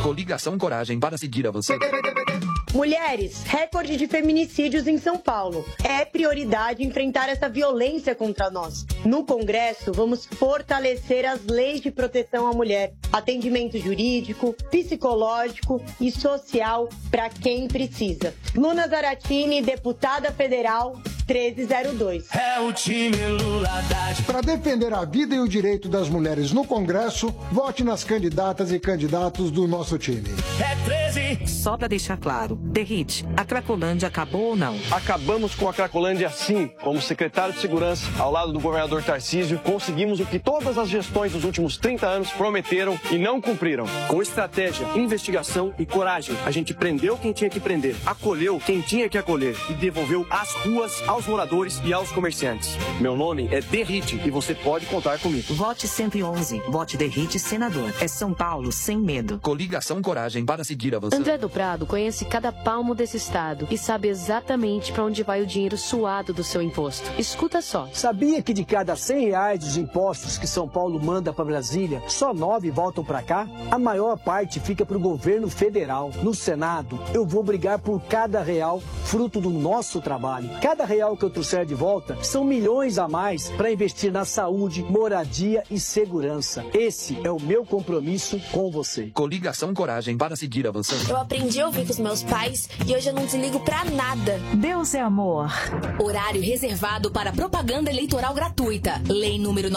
Coligação Coragem para seguir avançando. Mulheres, recorde de feminicídios em São Paulo. É prioridade enfrentar essa violência contra nós. No Congresso, vamos fortalecer as leis de proteção à mulher, atendimento jurídico, psicológico e social para quem precisa. Luna Zaratini, deputada federal, 1302. É o time Lula Haddad. Para defender a vida e o direito das mulheres no Congresso, vote nas candidatas e candidatos do nosso time. É 13. Só para deixar claro, Derrite, a Cracolândia acabou ou não? Acabamos com a Cracolândia sim. Como secretário de Segurança, ao lado do governador Tarcísio, conseguimos o que todas as gestões dos últimos 30 anos prometeram e não cumpriram. Com estratégia, investigação e coragem, a gente prendeu quem tinha que prender, acolheu quem tinha que acolher e devolveu as ruas aos moradores e aos comerciantes. Meu nome é Derrite e você pode contar comigo. Vote 111. Vote Derrite, senador. É São Paulo sem medo. Coligação Coragem para seguir avançando. André do Prado conhece cada palmo desse estado e sabe exatamente para onde vai o dinheiro suado do seu imposto. Escuta só. Sabia que de cada R$100 dos impostos que São Paulo manda para Brasília, só 9 voltam para cá? A maior parte fica para o governo federal. No Senado, eu vou brigar por cada real fruto do nosso trabalho. Cada real que eu trouxer de volta são milhões a mais para investir na saúde, moradia e segurança. Esse é o meu compromisso com você. Coligação Coragem para seguir avançando. Eu aprendi a ouvir com os meus pais e hoje eu não desligo pra nada. Deus é amor. Horário reservado para propaganda eleitoral gratuita. Lei número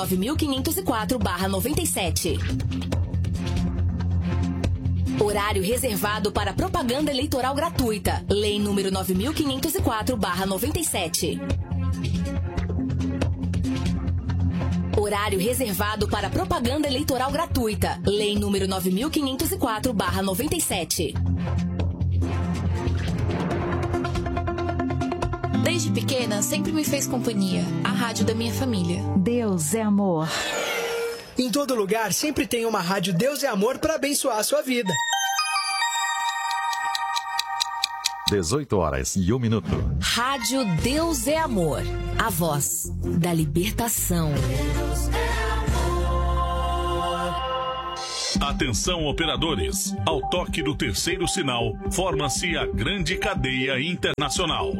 9504/97. Horário reservado para propaganda eleitoral gratuita. Lei número 9504/97. Horário reservado para propaganda eleitoral gratuita. Lei número 9504/97. Desde pequena, sempre me fez companhia. A rádio da minha família. Deus é amor. Em todo lugar, sempre tem uma rádio Deus é Amor para abençoar a sua vida. 18h01. Rádio Deus é Amor. A voz da libertação. Atenção, operadores. Ao toque do terceiro sinal, forma-se a grande cadeia internacional.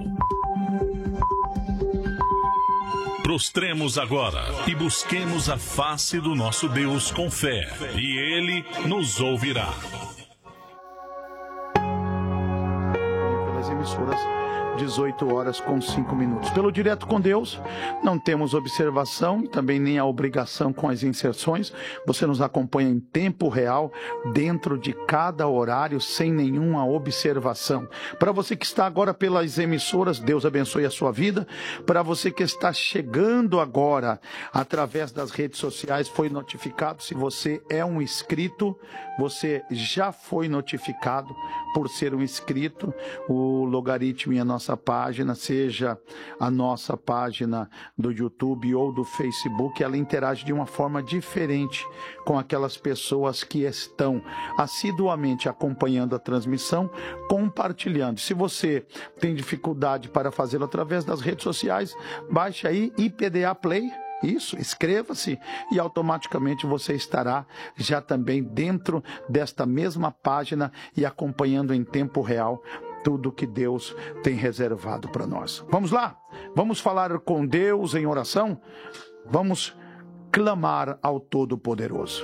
Prostremos agora e busquemos a face do nosso Deus com fé, e Ele nos ouvirá. Pelas emissoras, 18h05. Pelo Direto com Deus, não temos observação e também nem a obrigação com as inserções. Você nos acompanha em tempo real, dentro de cada horário, sem nenhuma observação. Para você que está agora pelas emissoras, Deus abençoe a sua vida. Para você que está chegando agora através das redes sociais, foi notificado. Se você é um inscrito, você já foi notificado por ser um inscrito. O logaritmo e a nossa página, seja a nossa página do YouTube ou do Facebook, ela interage de uma forma diferente com aquelas pessoas que estão assiduamente acompanhando a transmissão, compartilhando. Se você tem dificuldade para fazê-lo através das redes sociais, baixe aí IPDA Play. Isso, inscreva-se e automaticamente você estará já também dentro desta mesma página e acompanhando em tempo real tudo que Deus tem reservado para nós. Vamos lá? Vamos falar com Deus em oração? Vamos clamar ao Todo-Poderoso.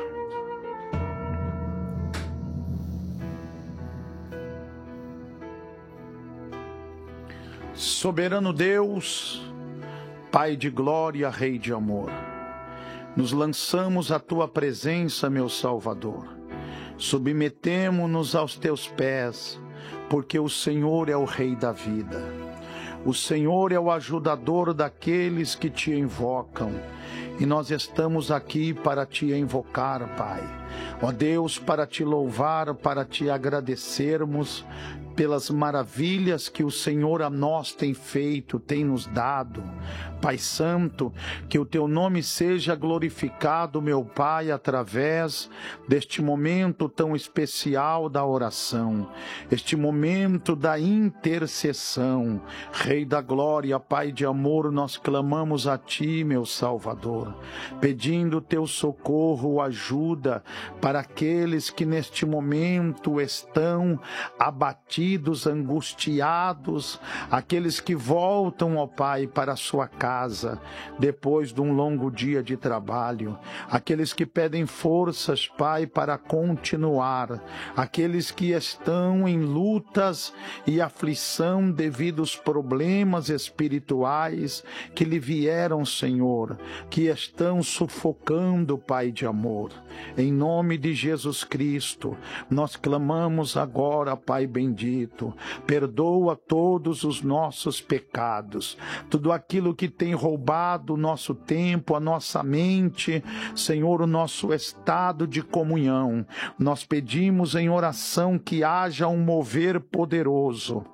Soberano Deus, Pai de glória, Rei de amor, nos lançamos à Tua presença, meu Salvador. Submetemo-nos aos Teus pés, porque o Senhor é o Rei da vida. O Senhor é o ajudador daqueles que Te invocam. E nós estamos aqui para Te invocar, Pai. Ó Deus, para Te louvar, para Te agradecermos pelas maravilhas que o Senhor a nós tem feito, tem nos dado. Pai Santo, que o Teu nome seja glorificado, meu Pai, através deste momento tão especial da oração, este momento da intercessão. Rei da glória, Pai de amor, nós clamamos a Ti, meu Salvador, pedindo Teu socorro, ajuda para aqueles que neste momento estão abatidos, angustiados, aqueles que voltam, ó Pai, para a sua casa, depois de um longo dia de trabalho, aqueles que pedem forças, Pai, para continuar, aqueles que estão em lutas e aflição devido aos problemas espirituais que lhe vieram, Senhor, que estão sufocando, Pai de amor. Em nome de Jesus Cristo, nós clamamos agora, Pai bendito, perdoa todos os nossos pecados, tudo aquilo que tem roubado o nosso tempo, a nossa mente, Senhor, o nosso estado de comunhão. Nós pedimos em oração que haja um mover poderoso,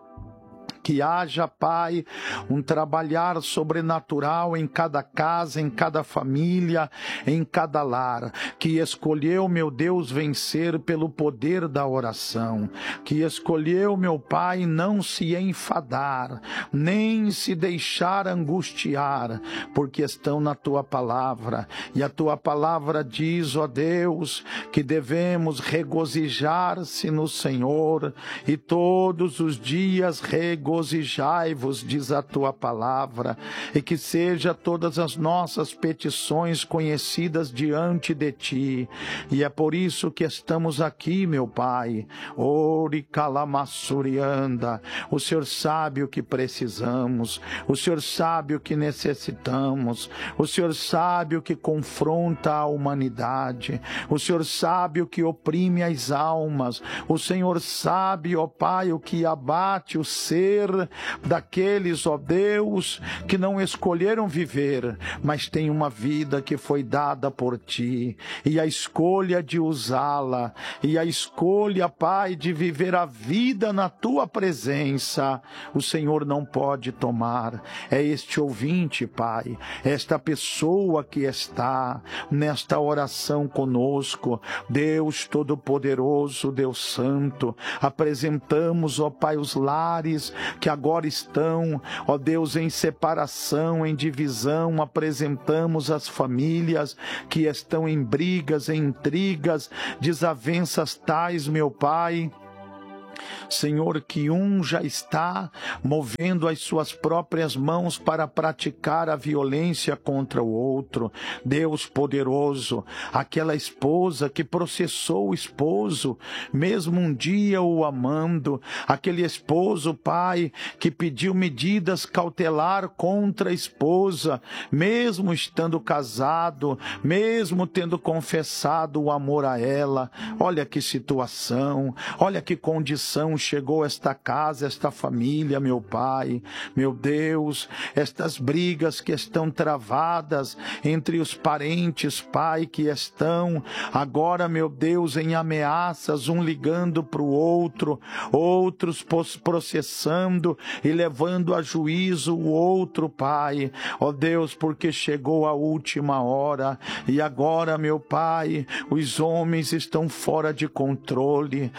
que haja, Pai, um trabalhar sobrenatural em cada casa, em cada família, em cada lar, que escolheu, meu Deus, vencer pelo poder da oração, que escolheu, meu Pai, não se enfadar, nem se deixar angustiar, porque estão na Tua palavra, e a Tua palavra diz, ó Deus, que devemos regozijar-se no Senhor, e todos os dias regozijai-vos, diz a Tua palavra, e que seja todas as nossas petições conhecidas diante de Ti, e é por isso que estamos aqui, meu Pai. Ori calamassurianda, o Senhor sabe o que precisamos, o Senhor sabe o que necessitamos, o Senhor sabe o que confronta a humanidade, o Senhor sabe o que oprime as almas, o Senhor sabe, ó Pai, o que abate o ser daqueles, ó Deus, que não escolheram viver, mas têm uma vida que foi dada por Ti, e a escolha de usá-la, e a escolha, Pai, de viver a vida na Tua presença, o Senhor não pode tomar. É este ouvinte, Pai, esta pessoa que está nesta oração conosco, Deus Todo-Poderoso, Deus Santo, apresentamos, ó Pai, os lares que agora estão, ó Deus, em separação, em divisão, apresentamos as famílias que estão em brigas, em intrigas, desavenças tais, meu Pai. Senhor, que um já está movendo as suas próprias mãos para praticar a violência contra o outro. Deus poderoso, aquela esposa que processou o esposo, mesmo um dia o amando, aquele esposo, Pai, que pediu medidas cautelar contra a esposa, mesmo estando casado, mesmo tendo confessado o amor a ela. Olha que situação, olha que condição chegou esta casa, esta família, meu Pai, meu Deus, estas brigas que estão travadas entre os parentes, Pai, que estão agora, meu Deus, em ameaças, um ligando para o outro, outros processando e levando a juízo o outro, Pai, ó Deus, porque chegou a última hora e agora, meu Pai, os homens estão fora de controle,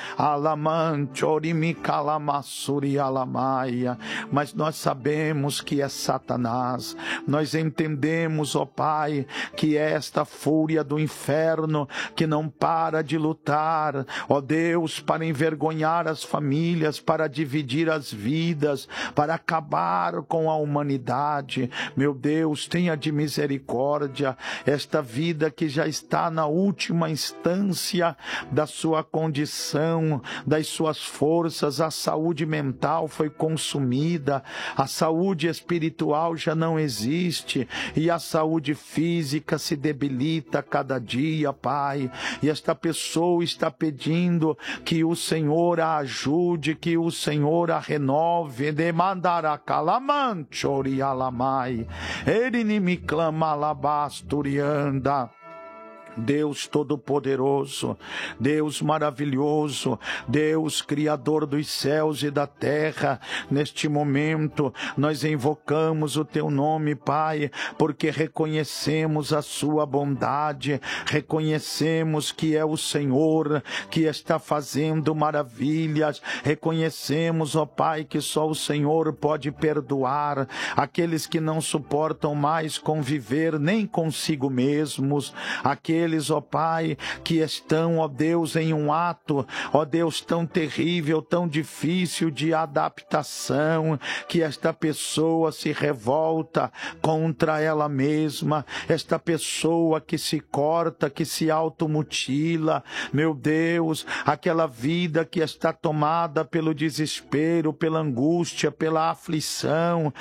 mas nós sabemos que é Satanás, nós entendemos, ó Pai, que é esta fúria do inferno que não para de lutar, ó Deus, para envergonhar as famílias, para dividir as vidas, para acabar com a humanidade. Meu Deus, tenha de misericórdia esta vida que já está na última instância da sua condição, das suas forças, a saúde mental foi consumida, a saúde espiritual já não existe e a saúde física se debilita a cada dia, Pai. E esta pessoa está pedindo que o Senhor a ajude, que o Senhor a renove, demandará calamanchori alamai, ele me clama alabasturianda. Deus Todo-Poderoso, Deus maravilhoso, Deus Criador dos céus e da terra, neste momento nós invocamos o Teu nome, Pai, porque reconhecemos a Sua bondade, reconhecemos que é o Senhor que está fazendo maravilhas, reconhecemos, ó Pai, que só o Senhor pode perdoar aqueles que não suportam mais conviver nem consigo mesmos, aqueles aqueles, ó Pai, que estão, ó Deus, em um ato, ó Deus, tão terrível, tão difícil de adaptação, que esta pessoa se revolta contra ela mesma, esta pessoa que se corta, que se automutila, meu Deus, aquela vida que está tomada pelo desespero, pela angústia, pela aflição.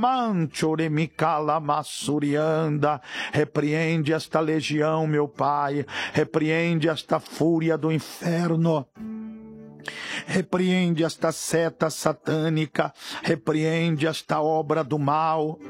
Ramanchoremicalamassurianda, repreende esta legião, meu Pai, repreende esta fúria do inferno. Repreende esta seta satânica, repreende esta obra do mal,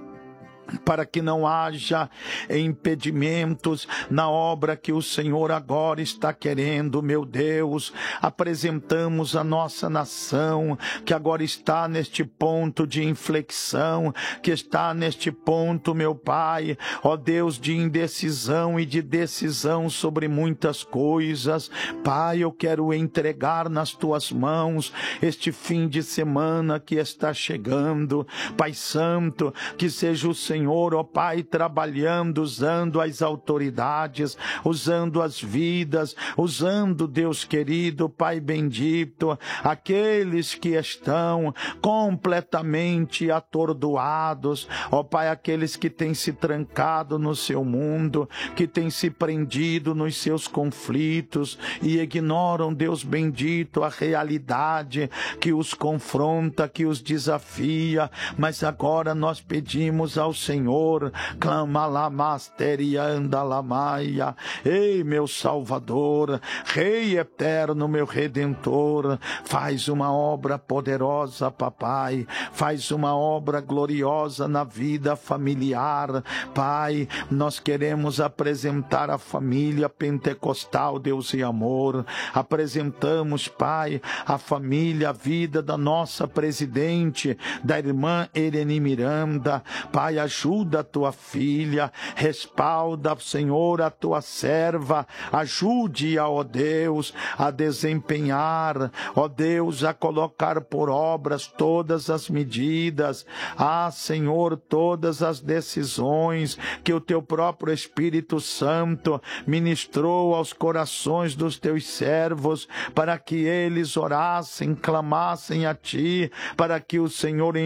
para que não haja impedimentos na obra que o Senhor agora está querendo, meu Deus. Apresentamos a nossa nação, que agora está neste ponto de inflexão, que está neste ponto, meu Pai, ó Deus, de indecisão e de decisão sobre muitas coisas. Pai, eu quero entregar nas tuas mãos este fim de semana que está chegando. Pai Santo, que seja o Senhor, ó Pai, trabalhando, usando as autoridades, usando as vidas, usando, Deus querido, Pai bendito, aqueles que estão completamente atordoados, ó Pai, aqueles que têm se trancado no seu mundo, que têm se prendido nos seus conflitos e ignoram, Deus bendito, a realidade que os confronta, que os desafia. Mas agora nós pedimos ao Senhor, clama lá, masterianda lamaia, ei, meu Salvador, Rei eterno, meu Redentor, faz uma obra poderosa, papai, faz uma obra gloriosa na vida familiar, Pai. Nós queremos apresentar a família pentecostal, Deus e amor, apresentamos, Pai, a família, a vida da nossa presidente, da irmã Ereni Miranda, Pai, ajuda a tua filha, respalda, Senhor, a tua serva, ajude-a, ó Deus, a desempenhar, ó Deus, a colocar por obras todas as medidas, Senhor, todas as decisões que o teu próprio Espírito Santo ministrou aos corações dos teus servos, para que eles orassem, clamassem a ti, para que o Senhor